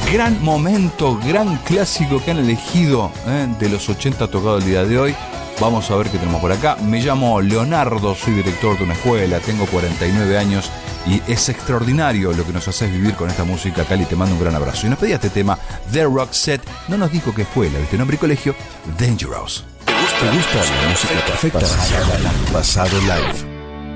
Gran momento, gran clásico que han elegido de los 80 tocado el día de hoy. Vamos a ver qué tenemos por acá. Me llamo Leonardo, soy director de una escuela, tengo 49 años y es extraordinario lo que nos haces vivir con esta música, Cali. Te mando un gran abrazo. Y nos pedía este tema, The Roxette. No nos dijo qué escuela, ¿viste? Nombre y colegio, Dangerous. ¿Te gusta la música perfecta? Pasado Live.